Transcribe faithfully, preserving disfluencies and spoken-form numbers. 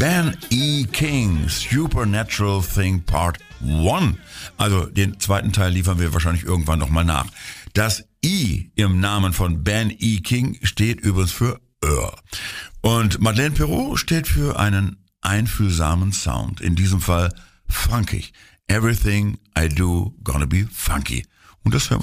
Ben E. King, Supernatural Thing Part eins. Also den zweiten Teil liefern wir wahrscheinlich irgendwann nochmal nach. Das I im Namen von Ben E. King steht übrigens für Öhr. Und Madeleine Perrault steht für einen einfühlsamen Sound. In diesem Fall funkig. Everything I do gonna be funky. Und das hören wir